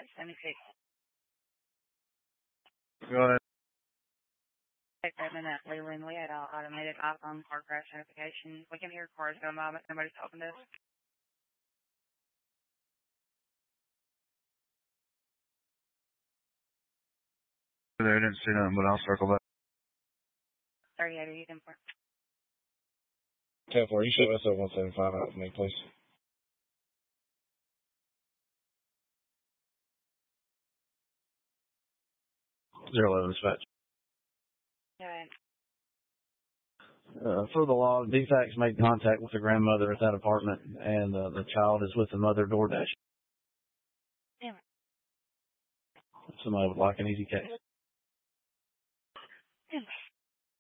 76. Go ahead. Equipment at Leland. We had an automated iPhone car crash notification. We can hear cars going by, but nobody's talking to us. I didn't see nothing, but I'll circle back. 38, are you in for? 10-4, you should SO 175 out for me, please. 011 dispatch. Go ahead. For the law, DFAX made contact with the grandmother at that apartment, and the child is with the mother DoorDash. Damn it. Somebody would like an easy case.